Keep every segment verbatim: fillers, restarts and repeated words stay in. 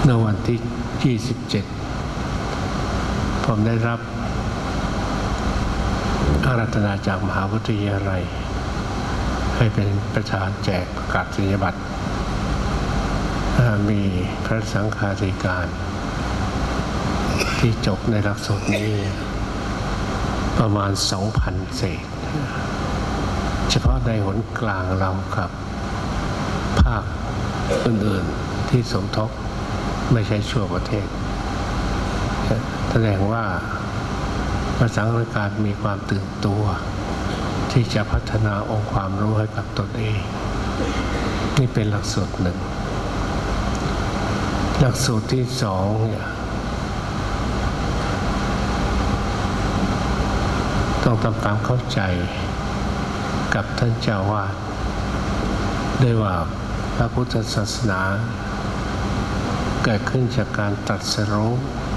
ในวันที่ ยี่สิบเจ็ด ผมได้รับอาราธนาจากมหาวิทยาลัยให้เป็นประธานแจกประกาศนียบัตรมีพระสังฆาธิการที่จบในหลักสูตรนี้ประมาณ สองพัน เศษเฉพาะในหนกลางเราครับภาคอื่นๆที่สมทบไม่ใช่ชั่วประเทศแสดงว่าพระสังฆาธิการมีความตื่นตัวที่จะพัฒนาองค์ความรู้ให้กับตนเองนี่เป็นหลักสูตรหนึ่งหลักสูตรที่สองเนี่ยต้องทำตามเข้าใจกับท่านเจ้าวาดด้วยว่าพระพุทธศาสนาเกิดขึ้นจากการตรัสรู้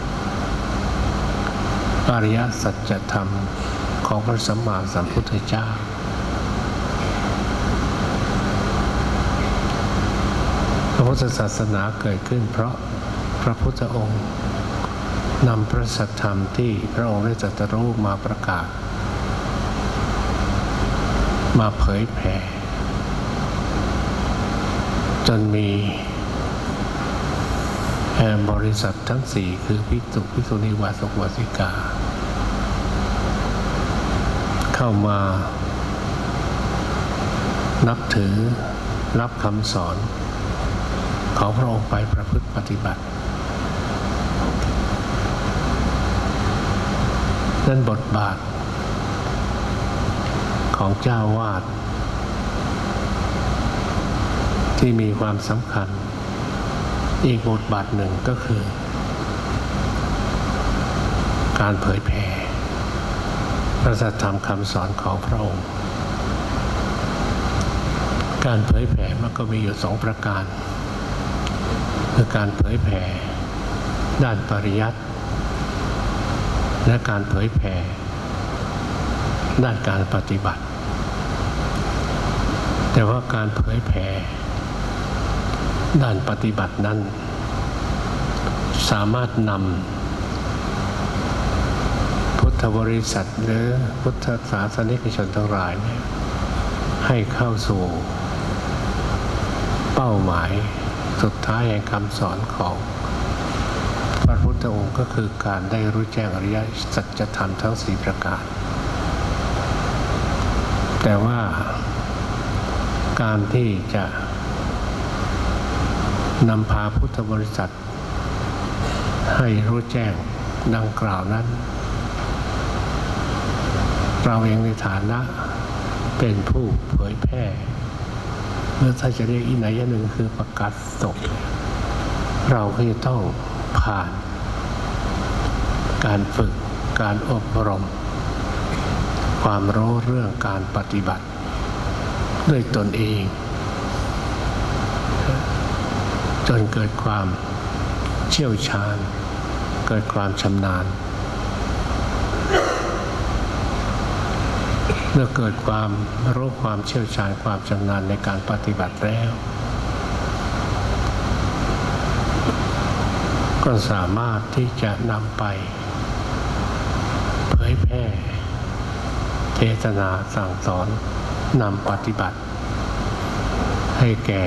อริยสัจธรรมของพระสัมมาสัมพุทธเจ้าพระพุทธศาสนาเกิดขึ้นเพราะพระพุทธองค์นำพระสัจธรรมที่พระองค์ได้ตรัสรู้มาประกาศมาเผยแผ่จนมีบริษัททั้งสี่คือภิกษุภิกษุณีวาสกวาสิกาเข้ามานับถือรับคำสอนของพระองค์ไปประพฤติปฏิบัตินั่นบทบาทของเจ้าวาดที่มีความสำคัญอีกบทบาทหนึ่งก็คือการเผยแผ่พระสัจธรรมคำสอนของพระองค์การเผยแผ่มันก็มีอยู่สองประการคือการเผยแผ่ด้านปริยัติและการเผยแผ่ด้านการปฏิบัติแต่ว่าการเผยแผ่ด้านปฏิบัตินั้นสามารถนำพุทธบริษัทหรือพุทธศาสนิกชนทั้งหลายให้เข้าสู่เป้าหมายสุดท้ายแห่งคำสอนของพระพุทธองค์ก็คือการได้รู้แจ้งอริยสัจธรรมทั้งสี่ประการแต่ว่าการที่จะนำพาพุทธบริษัทให้รู้แจ้งดังกล่าวนั้นเราเองในฐานะเป็นผู้เผยแพร่เมื่อถ้าจะเรียกอีกไหนอย่างหนึ่งคือประกาศศกเราก็จะต้องผ่านการฝึกการอบรมความรู้เรื่องการปฏิบัติด้วยตนเองจนเกิดความเชี่ยวชาญเกิดความชำนาญเมื่อเกิดความรู้ความเชี่ยวชาญความชำนาญในการปฏิบัติแล้วก็สามารถที่จะนำไปเผยแพร่เทศนาสั่งสอนนำปฏิบัติให้แก่